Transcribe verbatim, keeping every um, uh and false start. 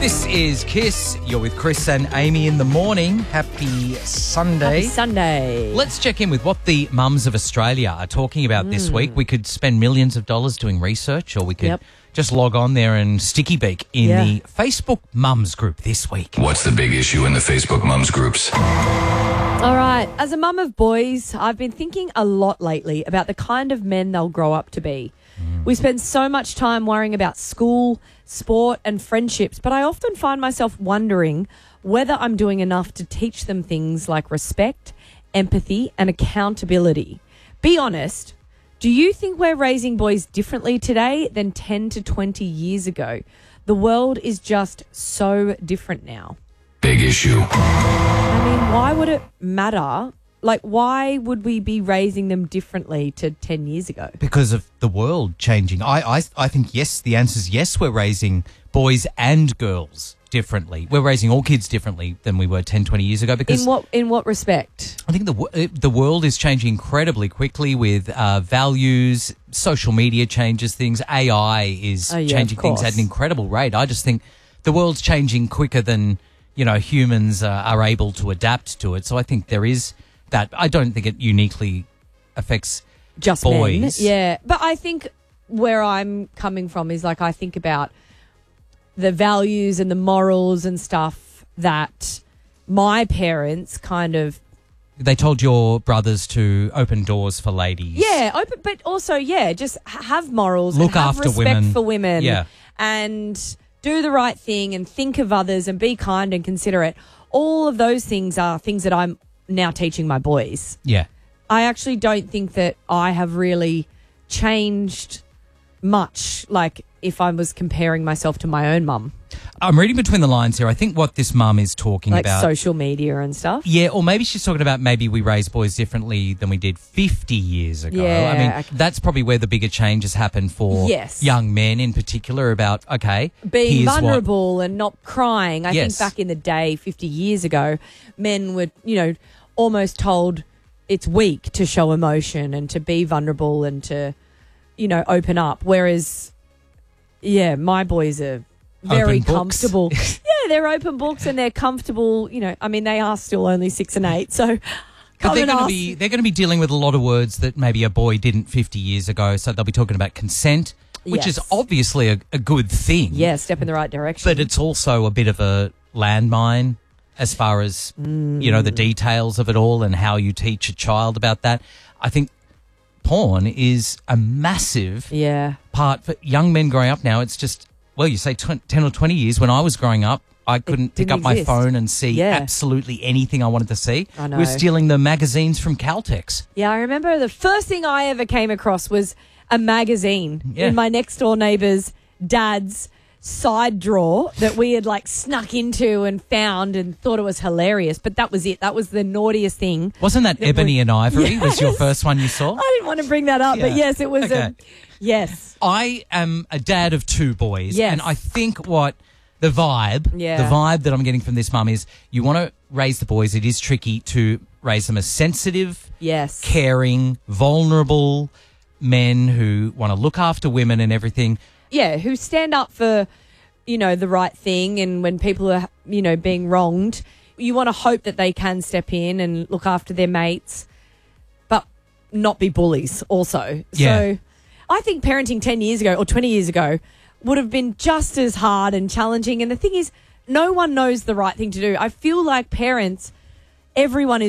This is Kiss. You're with Chris and Amy in the morning. Happy Sunday. Happy Sunday. Let's check in with what the mums of Australia are talking about mm. this week. We could spend millions of dollars doing research, or we could yep. just log on there and sticky beak in yeah. the Facebook mums group this week. What's the big issue in the Facebook mums groups? All right. As a mum of boys, I've been thinking a lot lately about the kind of men they'll grow up to be. Mm. We spend so much time worrying about school, sport and friendships, but I often find myself wondering whether I'm doing enough to teach them things like respect, empathy and accountability. Be honest, do you think we're raising boys differently today than ten to twenty years ago? The world is just so different now. Big issue. I mean, why would it matter? Like, why would we be raising them differently to ten years ago? Because of the world changing. I, I, I think, yes, the answer is yes, we're raising boys and girls differently. We're raising all kids differently than we were ten, twenty years ago. Because In what in what respect? I think the the world is changing incredibly quickly with uh, values, social media changes things, A I is oh, yeah, changing things at an incredible rate. I just think the world's changing quicker than, you know, humans uh, are able to adapt to it. So I think there is that. I don't think it uniquely affects just boys. Men. Yeah, but I think where I'm coming from is like I think about the values and the morals and stuff that my parents kind of... They told your brothers to open doors for ladies. Yeah, open, but also, yeah, just have morals. Look and have after respect women. for women. Yeah. And do the right thing and think of others and be kind and considerate. All of those things are things that I'm now teaching my boys. Yeah. I actually don't think that I have really changed much, like if I was comparing myself to my own mum. I'm reading between the lines here. I think what this mum is talking like about... Like social media and stuff? Yeah, or maybe she's talking about maybe we raise boys differently than we did fifty years ago. Yeah, I mean, okay. that's probably where the bigger changes happen for yes. young men in particular about, okay... being vulnerable what... and not crying. I yes. think back in the day, fifty years ago, men were, you know, almost told it's weak to show emotion and to be vulnerable and to, you know, open up. Whereas, yeah, my boys are... very comfortable. Yeah, they're open books and they're comfortable. You know, I mean, they are still only six and eight, so. But they're going to be they're going to be dealing with a lot of words that maybe a boy didn't fifty years ago. So they'll be talking about consent, which yes. is obviously a, a good thing. Yeah, step in the right direction. But it's also a bit of a landmine as far as mm. you know the details of it all and how you teach a child about that. I think porn is a massive yeah. part for young men growing up now. It's just. Well, you say ten or twenty years. When I was growing up, I couldn't pick up exist. my phone and see yeah. absolutely anything I wanted to see. I know. We were stealing the magazines from Caltex. Yeah, I remember the first thing I ever came across was a magazine yeah. in my next door neighbour's dad's side drawer that we had like snuck into and found and thought it was hilarious. But that was it. That was the naughtiest thing. Wasn't that, that Ebony we, and Ivory yes. was your first one you saw? I didn't want to bring that up, yeah. but yes, it was. Okay. A, yes. I am a dad of two boys. Yes. And I think what the vibe, yeah. the vibe that I'm getting from this mum is you want to raise the boys. It is tricky to raise them as sensitive, yes, caring, vulnerable men who want to look after women and everything. Yeah, who stand up for, you know, the right thing, and when people are, you know, being wronged, you want to hope that they can step in and look after their mates, but not be bullies also. Yeah. So I think parenting ten years ago or twenty years ago would have been just as hard and challenging. And the thing is, no one knows the right thing to do. I feel like parents, everyone is